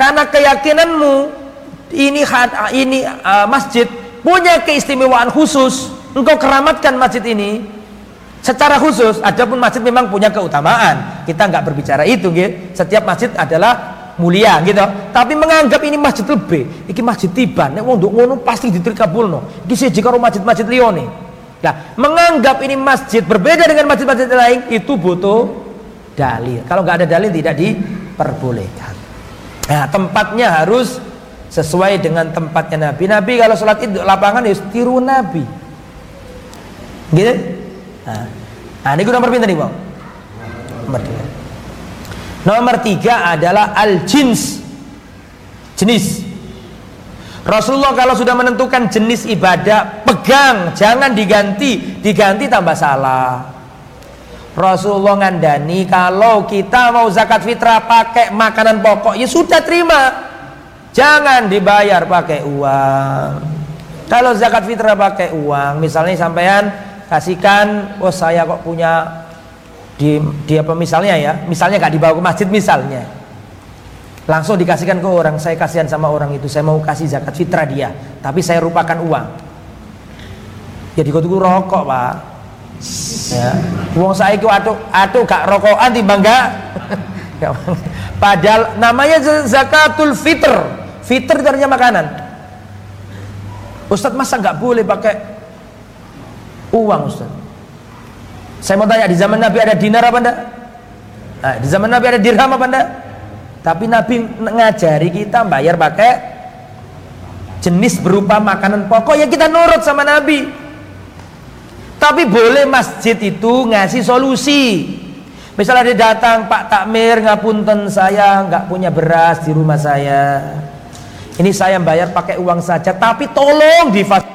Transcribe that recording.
karena keyakinanmu ini masjid punya keistimewaan khusus, engkau keramatkan masjid ini secara khusus. Adapun masjid memang punya keutamaan, kita nggak berbicara itu, gitu. Setiap masjid adalah mulia, gitu. Tapi menganggap ini masjid lebih, ini masjid tiban, nek wong nduk ngono pasti diterkabulno. Iki siji karo masjid-masjid liyane. Nah, menganggap ini masjid berbeda dengan masjid-masjid lain itu butuh dalil. Kalau nggak ada dalil tidak diperbolehkan. Nah, tempatnya harus sesuai dengan tempatnya Nabi. Nabi kalau sholat Id lapangan ya tiru Nabi. Gitu? Nah, ini nomor pinten nih, Bang? Nomor 2. Nomor 3 adalah al-jins, jenis. Rasulullah kalau sudah menentukan jenis ibadah, pegang, jangan diganti tambah salah. Rasulullah ngandani kalau kita mau zakat fitrah pakai makanan pokok, ya sudah terima, jangan dibayar pakai uang. Kalau zakat fitrah pakai uang, misalnya sampean kasihkan, oh saya kok punya di apa misalnya ya, misalnya gak dibawa ke masjid misalnya, langsung dikasihkan ke orang, saya kasihan sama orang itu, saya mau kasih zakat fitrah dia, tapi saya rupakan uang, ya dikutuk rokok pak, ya uang saya itu atuh gak rokokan timbang gak padahal namanya zakatul fitr. Fitr itu artinya makanan. Ustadz masa gak boleh pakai uang Ustadz? Saya mau tanya, di zaman Nabi ada dinar apa enggak? Nah, di zaman Nabi ada dirham apa enggak? Tapi Nabi ngajari kita bayar pakai jenis berupa makanan pokok, ya kita nurut sama Nabi. Tapi boleh masjid itu ngasih solusi. Misalnya dia datang, Pak Takmir, ngapunten saya nggak punya beras di rumah saya. Ini saya bayar pakai uang saja, tapi tolong difasilitasi